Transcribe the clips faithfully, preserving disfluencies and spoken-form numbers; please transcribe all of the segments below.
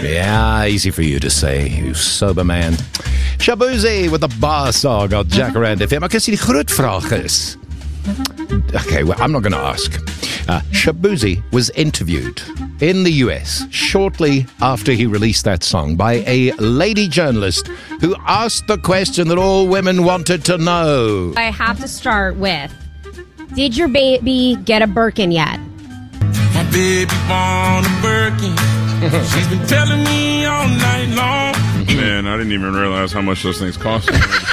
Yeah, easy for you to say, you sober man. Shaboozey with the bar song on Jacaranda F M. Ek as die groot vraag is. Okay, well, I'm not going to ask. Uh, Shaboozey was interviewed in the U S shortly after he released that song by a lady journalist who asked the question that all women wanted to know. I have to start with, did your baby get a Birkin yet? My baby want a Birkin. She's been telling me all night long. Man, I didn't even realize how much those things cost.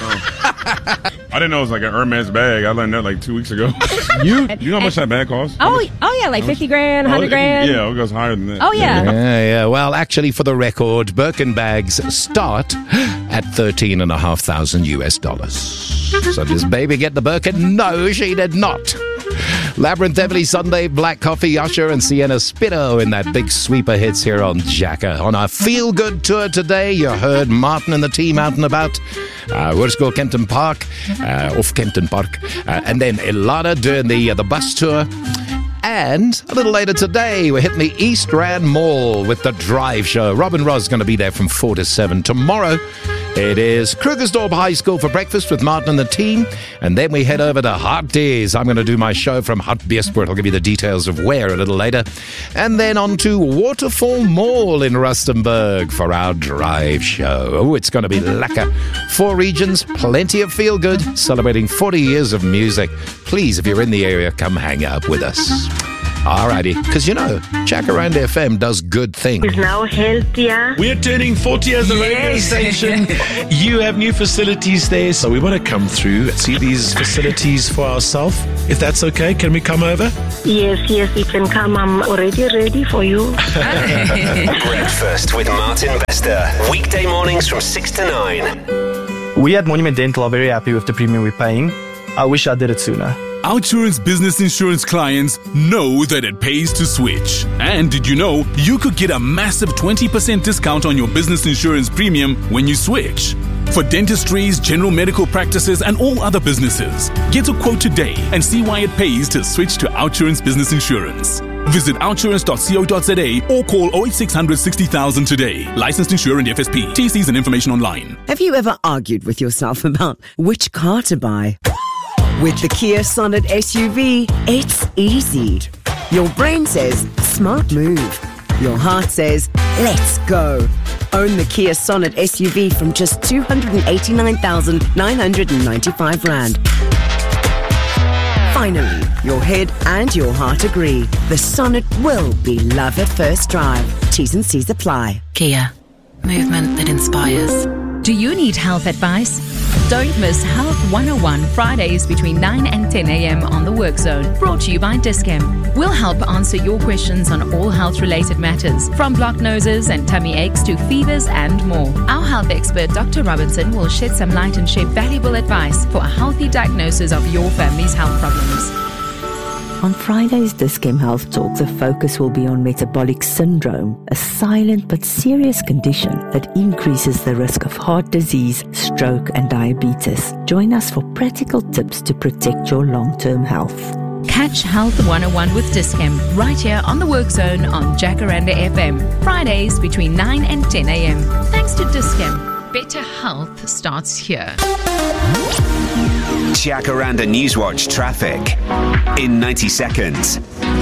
I didn't know it was like an Hermes bag. I learned that like two weeks ago. you you know how much that bag costs? Oh, oh yeah, like fifty grand, one hundred grand. Yeah, it goes higher than that. Oh, yeah. Yeah, yeah. Well, actually, for the record, Birkin bags start at thirteen and a half thousand U S dollars. So does baby get the Birkin? No, she did not. Labyrinth, Emily Sunday, Black Coffee, Usher, and Sienna Spino in that big sweeper hits here on Jacka. On our feel-good tour today, you heard Martin and the team out and about. Uh, Worsco Kempton Park, uh, off Kempton Park. Uh, and then Ilana doing the, uh, the bus tour. And a little later today, we're hitting the East Rand Mall with the Drive Show. Robin Ross is going to be there from four to seven. Tomorrow, it is Krugersdorp High School for breakfast with Martin and the team. And then we head over to Hot Days. I'm going to do my show from Hot Beersport. I'll give you the details of where a little later. And then on to Waterfall Mall in Rustenburg for our Drive Show. Oh, it's going to be lekker. Four regions, plenty of feel-good, celebrating forty years of music. Please, if you're in the area, come hang out with us. Alrighty, because you know, Jacaranda F M does good things. Is now healthier. We're turning forty as a radio station. You have new facilities there, so we want to come through, see these facilities for ourselves. If that's okay, can we come over? Yes, yes, you can come. I'm already ready for you. Breakfast with Martin Bester. Weekday mornings from six to nine. We at Monument Dental are very happy with the premium we're paying. I wish I did it sooner. Outsurance business insurance clients know that it pays to switch. And did you know you could get a massive twenty percent discount on your business insurance premium when you switch? For dentistries, general medical practices, and all other businesses, get a quote today and see why it pays to switch to Outsurance business insurance. Visit outsurance dot co dot za or call oh eight six hundred sixty thousand today. Licensed insurer F S P. T Cs and information online. Have you ever argued with yourself about which car to buy? With the Kia Sonet S U V, it's easy. Your brain says, smart move. Your heart says, let's go. Own the Kia Sonet S U V from just two hundred eighty-nine thousand nine hundred ninety-five rand. Finally, your head and your heart agree. The Sonet will be love at first drive. T's and C's apply. Kia. Movement that inspires. Do you need health advice? Don't miss Health one oh one Fridays between nine and ten a.m. on the Work Zone. Brought to you by Dis-Chem. We'll help answer your questions on all health-related matters, from blocked noses and tummy aches to fevers and more. Our health expert, Doctor Robinson, will shed some light and share valuable advice for a healthy diagnosis of your family's health problems. On Friday's Dis-Chem Health Talk, the focus will be on metabolic syndrome, a silent but serious condition that increases the risk of heart disease, stroke, and diabetes. Join us for practical tips to protect your long-term health. Catch Health one oh one with Dis-Chem right here on the Work Zone on Jacaranda F M. Fridays between nine and ten a.m. Thanks to Dis-Chem. Better health starts here. Jacaranda Newswatch traffic in ninety seconds.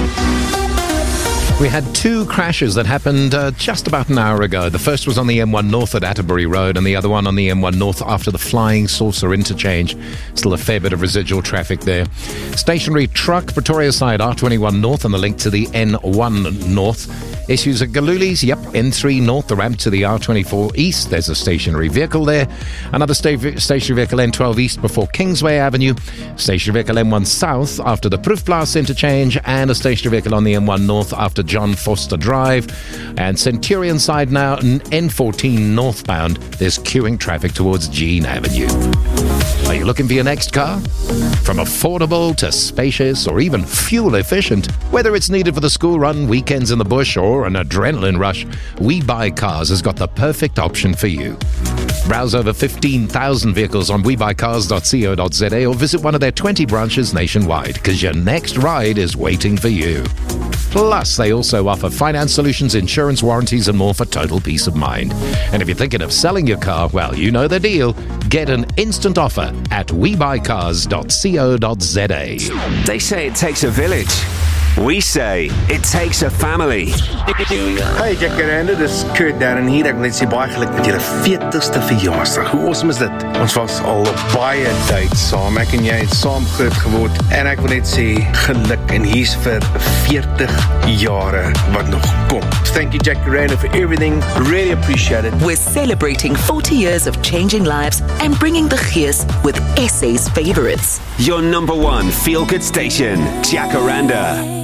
We had two crashes that happened uh, just about an hour ago. The first was on the M one North at Atterbury Road, and the other one on the M one North after the Flying Saucer interchange. Still a fair bit of residual traffic there. Stationary truck, Pretoria side, R twenty-one North, and the link to the N one North. Issues at Galuli's, yep, N three North, the ramp to the R twenty-four East. There's a stationary vehicle there. Another sta- stationary vehicle N twelve East before Kingsway Avenue. Stationary vehicle N one South after the Proefplaas interchange, and a stationary vehicle on the M one North after John Foster Drive. And Centurion side now, N fourteen northbound. There's queuing traffic towards Jean Avenue. Are you looking for your next car? From affordable to spacious or even fuel efficient, whether it's needed for the school run, weekends in the bush, or an adrenaline rush, We Buy Cars has got the perfect option for you. Browse over fifteen thousand vehicles on we buy cars dot co dot za or visit one of their twenty branches nationwide, because your next ride is waiting for you. Plus, they also offer finance solutions, insurance, warranties, and more for total peace of mind. And if you're thinking of selling your car, well, you know the deal. Get an instant offer at we buy cars dot co dot za. They say it takes a village. We say it takes a family. Hey Jacaranda, dis Kurt Darren hier. Ek wil net sê baie geluk met julle veertigste verjaarsdag. Hoe awesome is dit? Ons was al baie tyd saam. Ek en jy het saam groot geword. En ek wil net sê geluk en hier's vir veertig jare wat nog kom. Thank you Jacaranda for everything. Really appreciate it. We're celebrating forty years of changing lives and bringing the gees with S A's favorites. Your number one feel-good station, Jacaranda.